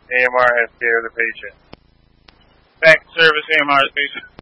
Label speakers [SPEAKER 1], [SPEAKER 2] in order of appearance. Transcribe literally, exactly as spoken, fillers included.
[SPEAKER 1] A M R has care of the patient.
[SPEAKER 2] Back to service, A M R is patient.